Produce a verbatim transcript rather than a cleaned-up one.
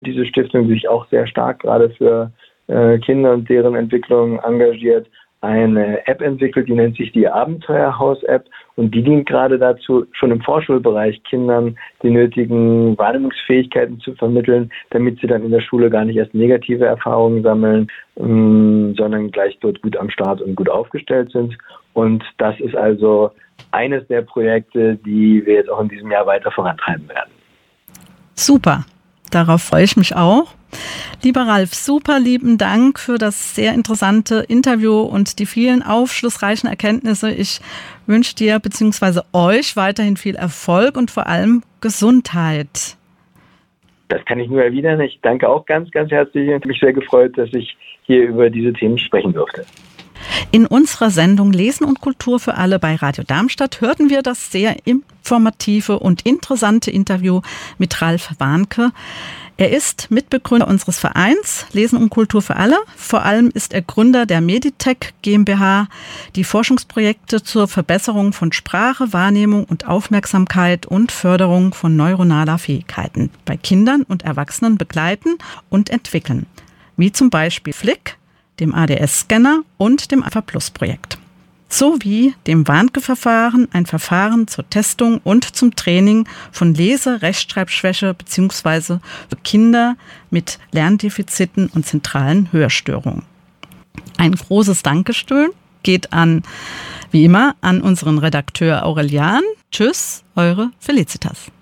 Diese Stiftung, die sich auch sehr stark gerade für äh, Kinder und deren Entwicklung engagiert, eine App entwickelt, die nennt sich die Abenteuerhaus-App und die dient gerade dazu, schon im Vorschulbereich Kindern die nötigen Wahrnehmungsfähigkeiten zu vermitteln, damit sie dann in der Schule gar nicht erst negative Erfahrungen sammeln, ähm, sondern gleich dort gut am Start und gut aufgestellt sind. Und das ist also eines der Projekte, die wir jetzt auch in diesem Jahr weiter vorantreiben werden. Super, darauf freue ich mich auch. Lieber Ralf, super lieben Dank für das sehr interessante Interview und die vielen aufschlussreichen Erkenntnisse. Ich wünsche dir bzw. euch weiterhin viel Erfolg und vor allem Gesundheit. Das kann ich nur erwidern. Ich danke auch ganz, ganz herzlich und mich sehr gefreut, dass ich hier über diese Themen sprechen durfte. In unserer Sendung Lesen und Kultur für alle bei Radio Darmstadt hörten wir das sehr informative und interessante Interview mit Ralf Warnke. Er ist Mitbegründer unseres Vereins Lesen und Kultur für alle. Vor allem ist er Gründer der Meditech GmbH, die Forschungsprojekte zur Verbesserung von Sprache, Wahrnehmung und Aufmerksamkeit und Förderung von neuronaler Fähigkeiten bei Kindern und Erwachsenen begleiten und entwickeln. Wie zum Beispiel Flick, dem A D S-Scanner und dem ALPHA-Plus-Projekt. Sowie dem Warnke-Verfahren, ein Verfahren zur Testung und zum Training von Lese-, Rechtschreibschwäche bzw. für Kinder mit Lerndefiziten und zentralen Hörstörungen. Ein großes Dankeschön geht an, wie immer, an unseren Redakteur Aurelian. Tschüss, eure Felicitas.